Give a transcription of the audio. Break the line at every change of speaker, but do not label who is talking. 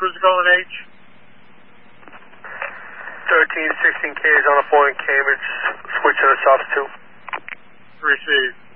Cruiser calling H.
1316K is on a 4 in Cambridge, switch on a soft 2.
Received.